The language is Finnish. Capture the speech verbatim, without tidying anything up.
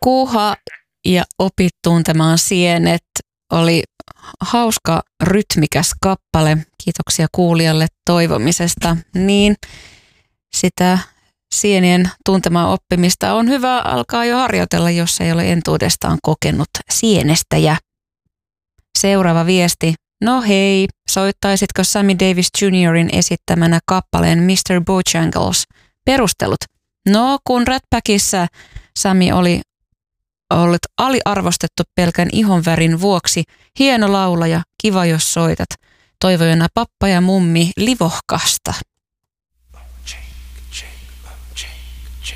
Kuuha ja opit tuntemaan sienet oli hauska rytmikäs kappale. Kiitoksia kuulijalle toivomisesta. Niin sitä sienien tuntemaan oppimista on hyvä alkaa jo harjoitella, jos ei ole entuudestaan kokenut sienestäjä. Seuraava viesti. No hei, soittaisitko Sammy Davis juniorin esittämänä kappaleen mister Bojangles? Perustelut. No, kun Rat Packissa Sammy oli ollut aliarvostettu pelkän ihonvärin vuoksi, hieno laulaja, kiva jos soitat. Toivojana pappa ja mummi livohkasta.